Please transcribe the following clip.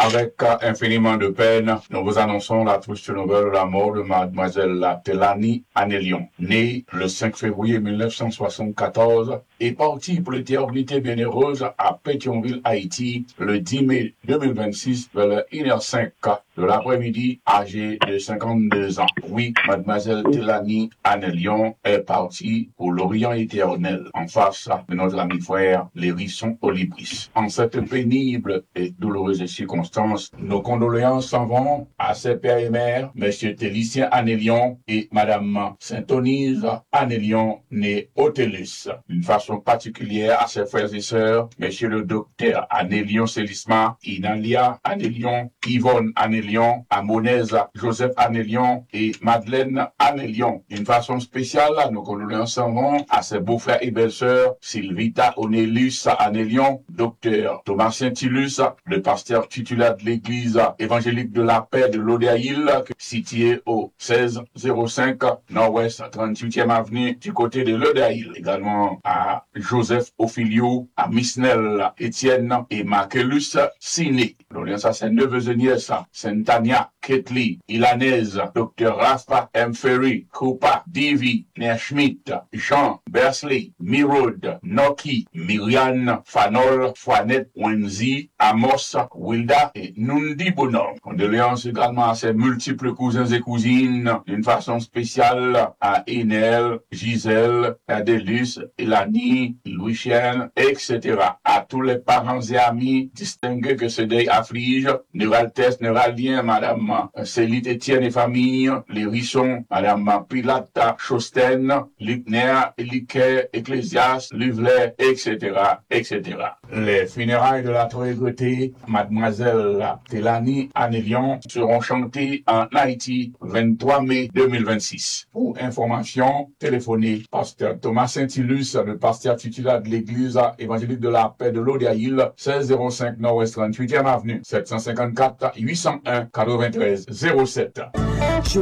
Avec infiniment de peine, nous vous annonçons la triste nouvelle de la mort de mademoiselle Telani Anelion, née le 5 février 1974 et partie pour l'éternité bienheureuse à Pétionville, Haïti, le 10 mai 2026 vers le 1h05 de l'après-midi, âgée de 52 ans. Oui, mademoiselle Telani Anelion est partie pour l'Orient éternel, en face de notre ami frère Lérisson Olibris. En cette pénible et douloureuse circonstance, nos condoléances s'en vont à ses pères et mères, Monsieur Télicien Anelion et Madame Saint-Onise Anelion, née Otellus. D'une façon particulière à ses frères et sœurs, Monsieur le docteur Anelion Célisma, Inalia Anelion, Yvonne Anelion, Amonèse Joseph Anelion et Madeleine Anelion. D'une façon spéciale, nos condoléances s'en vont à ses beaux-frères et belles-sœurs, Sylvita Onelius Anelion, docteur Thomas Saint-Ilus, le pasteur titulaire de l'église évangélique de la paix de l'Odéaïl, situé au 1605 Nord-Ouest 38e avenue du côté de l'Odéaïl. Également à Joseph Ophilio, à Misnel Étienne et Marcellus Siné. Condoléances à ses neveux et nièces, Saint-Tania, Ketli, Ilanez, Dr. Rafa M. Ferry, Koupa, Divi, Schmidt, Jean, Bersley, Mirod, Noki, Myriane, Fanol, Foinette, Wenzi, Amos, Wilda et Nundi Bonhomme. Condoléances également à ses multiples cousins et cousines, d'une façon spéciale à Enel, Gisèle, Adélus, Elani, Louis-Chien, etc. À tous les parents et amis distingués que ce deuil afflige, Neuraltès, Neuralien, Madame Célite Étienne et famille, les Rissons, Madame Pilata, Chosten, Lipner, Eliquet, Ecclésias, Luvelet, etc., etc. Les funérailles de la très regrettée mademoiselle Telani Anelion seront chantées en Haïti 23 mai 2026. Pour information, téléphonez pasteur Thomas Saint-Ilus, le pasteur titulaire de l'église évangélique de la paix de l'Odéaïl, 1605 Nord-Ouest 38e avenue, 754 801 93 07.